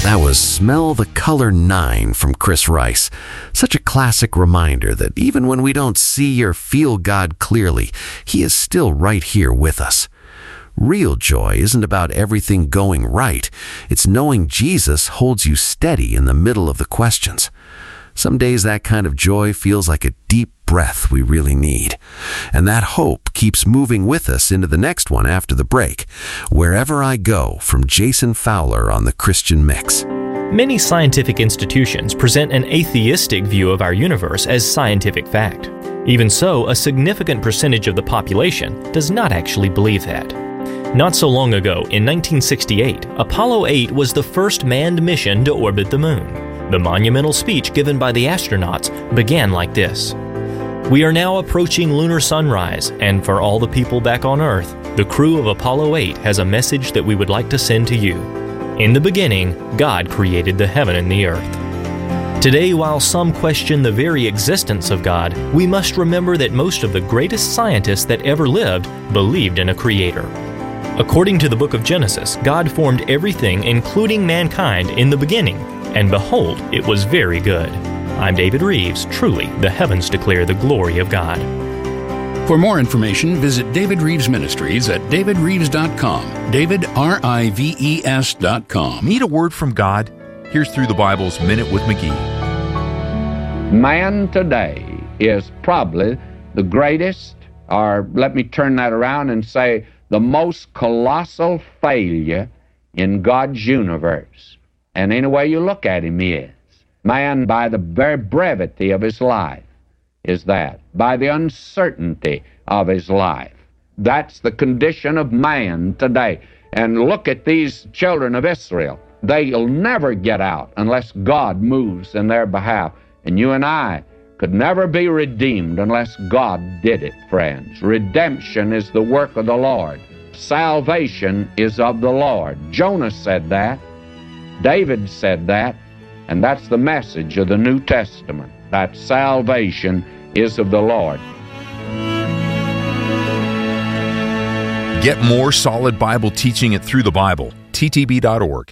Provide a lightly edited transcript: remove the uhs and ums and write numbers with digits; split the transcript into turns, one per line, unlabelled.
That was Smell the Color 9 from Chris Rice. Such a classic reminder that even when we don't see or feel God clearly, He is still right here with us. Real joy isn't about everything going right. It's knowing Jesus holds you steady in the middle of the questions. Some days that kind of joy feels like a deep breath we really need. And that hope keeps moving with us into the next one after the break. Wherever I Go, from Jason Fowler on the Christian Mix.
Many scientific institutions present an atheistic view of our universe as scientific fact. Even so, a significant percentage of the population does not actually believe that. Not so long ago, in 1968, Apollo 8 was the first manned mission to orbit the moon. The monumental speech given by the astronauts began like this: "We are now approaching lunar sunrise, and for all the people back on Earth, the crew of Apollo 8 has a message that we would like to send to you. In the beginning, God created the heaven and the earth." Today, while some question the very existence of God, we must remember that most of the greatest scientists that ever lived believed in a creator. According to the book of Genesis, God formed everything, including mankind, in the beginning, and behold, it was very good. I'm David Reeves. Truly, the heavens declare the glory of God.
For more information, visit David Reeves Ministries at davidreeves.com. DavidRives.com.
Need a word from God? Here's Through the Bible's Minute with McGee.
Man today is probably the greatest, or let me turn that around and say, the most colossal failure in God's universe. And any way you look at him, he is. Man, by the very brevity of his life, is that. By the uncertainty of his life. That's the condition of man today. And look at these children of Israel. They'll never get out unless God moves in their behalf. And you and I could never be redeemed unless God did it, friends. Redemption is the work of the Lord. Salvation is of the Lord. Jonah said that. David said that. And that's the message of the New Testament, that salvation is of the Lord.
Get more solid Bible teaching at Through the Bible, ttb.org.